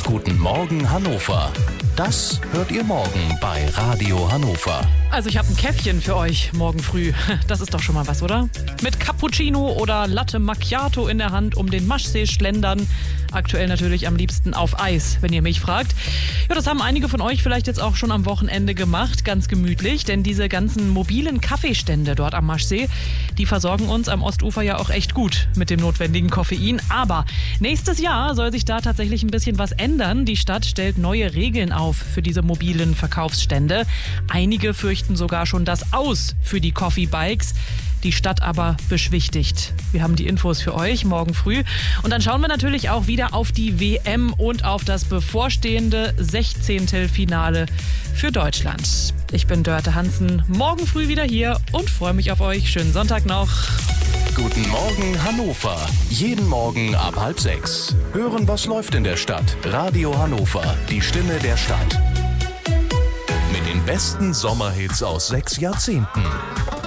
Guten Morgen Hannover. Das hört ihr morgen bei Radio Hannover. Also ich habe ein Käffchen für euch morgen früh. Das ist doch schon mal was, oder? Mit Cappuccino oder Latte Macchiato in der Hand um den Maschsee schlendern. Aktuell natürlich am liebsten auf Eis, wenn ihr mich fragt. Ja, das haben einige von euch vielleicht jetzt auch schon am Wochenende gemacht. Ganz gemütlich, denn diese ganzen mobilen Kaffeestände dort am Maschsee, die versorgen uns am Ostufer ja auch echt gut mit dem notwendigen Koffein. Aber nächstes Jahr soll sich da tatsächlich ein bisschen was ändern. Die Stadt stellt neue Regeln auf für diese mobilen Verkaufsstände. Einige fürchten sogar schon das Aus für die Coffee Bikes. Die Stadt aber beschwichtigt. Wir haben die Infos für euch morgen früh. Und dann schauen wir natürlich auch wieder auf die WM und auf das bevorstehende 16. Finale für Deutschland. Ich bin Dörte Hansen, morgen früh wieder hier und freue mich auf euch. Schönen Sonntag noch. Guten Morgen Hannover. Jeden Morgen ab 5:30. Hören, was läuft in der Stadt. Radio Hannover, die Stimme der Stadt. Mit den besten Sommerhits aus 6 Jahrzehnten.